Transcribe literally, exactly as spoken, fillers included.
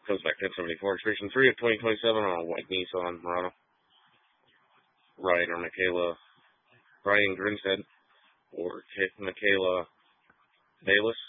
Comes back ten seventy-four. Expiration three of twenty twenty-seven on a white Nissan Murano. Ryan or Michaela, Ryan Grinstead or Michaela Bayless.